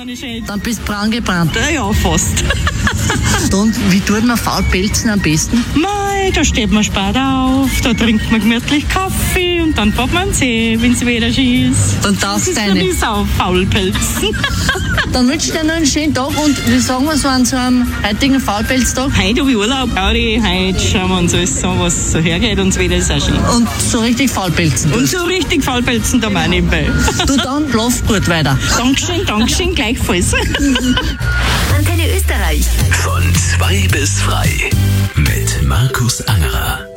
Dann bist du braun gebrannt. Ja, fast. Und wie tut man Faulpelzen am besten? Mei, da steht man spät auf, da trinkt man gemütlich Kaffee und dann fährt man an den See, wenn es wieder schön ist. Dann darfst du Das deine. ist auch Faulpelzen. Dann wünsche ich dir noch einen schönen Tag und wie sagen wir so an so einem heutigen Faulpelztag? Heute habe ich Urlaub. Heute schauen wir uns alles an, was so hergeht und so wieder ist auch schön. Und so richtig Faulpelzen. Und so richtig Faulpelzen da mal nebenbei. Du dann, lauf gut weiter. Dankeschön, gleichfalls. Antenne Österreich. Von 2 bis frei mit Markus Angerer.